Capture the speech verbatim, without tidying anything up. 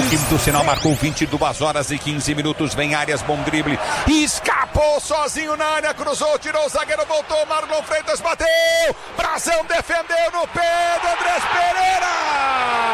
Quinto sinal marcou vinte e duas horas e quinze minutos. Vem Arias, bom drible. Escapou sozinho na área, cruzou, tirou o zagueiro, voltou. Marlon Freitas bateu. Brazão defendeu no pé do Andrés Pereira.